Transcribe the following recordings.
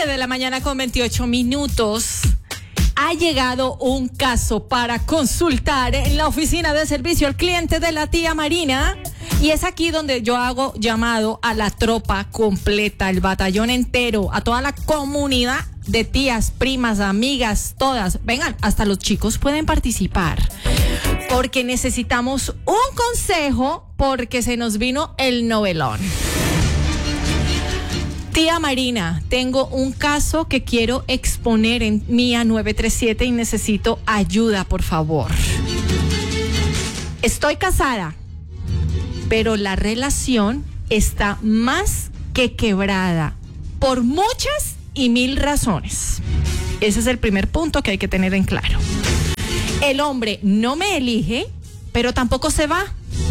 7:28 a.m. Ha llegado un caso para consultar en la oficina de servicio al cliente de la tía Marina. Y es aquí donde yo hago llamado a la tropa completa, el batallón entero, a toda la comunidad de tías, primas, amigas, todas. Vengan, hasta los chicos pueden participar. Porque necesitamos un consejo porque se nos vino el novelón. Tía Marina, tengo un caso que quiero exponer en Mía 937 y necesito ayuda, por favor. Estoy casada, pero la relación está más que quebrada por muchas y mil razones. Ese es el primer punto que hay que tener en claro. El hombre no me elige, pero tampoco se va.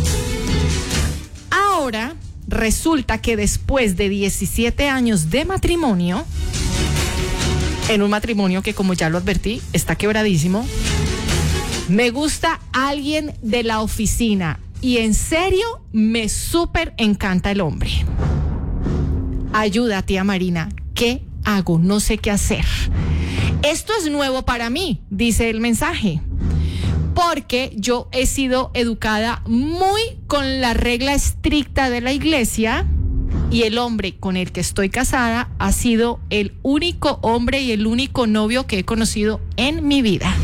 Ahora resulta que después de 17 años de matrimonio, en un matrimonio que, como ya lo advertí, está quebradísimo, me gusta alguien de la oficina y en serio me súper encanta el hombre. Ayuda, tía Marina, ¿qué hago? No sé qué hacer. Esto es nuevo para mí, dice el mensaje, porque yo he sido educada muy con la regla estricta de la iglesia y el hombre con el que estoy casada ha sido el único hombre y el único novio que he conocido en mi vida.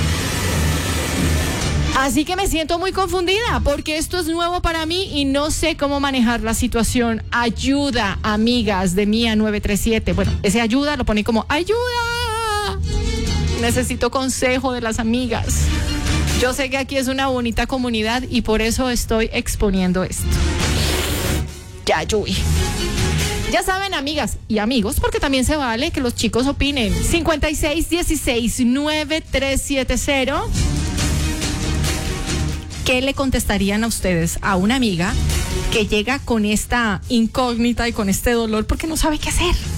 Así que me siento muy confundida porque esto es nuevo para mí y no sé cómo manejar la situación. Ayuda, amigas de Mía 937. Bueno, ese ayuda lo pone como ayuda. Necesito consejo de las amigas. Yo sé que aquí es una bonita comunidad y por eso estoy exponiendo esto. Yayuy. Ya saben, amigas y amigos, porque también se vale que los chicos opinen. 5616-9370. ¿Qué le contestarían a ustedes a una amiga que llega con esta incógnita y con este dolor porque no sabe qué hacer?